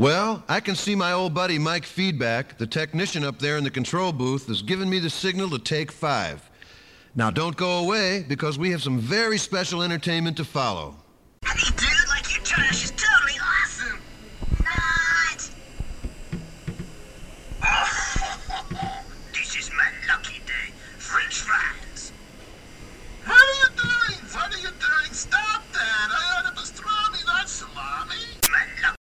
Well, I can see my old buddy Mike Feedback, the technician up there in the control booth, has given me the signal to take 5. Now don't go away, because we have some very special entertainment to follow. Hey, dude, like you trash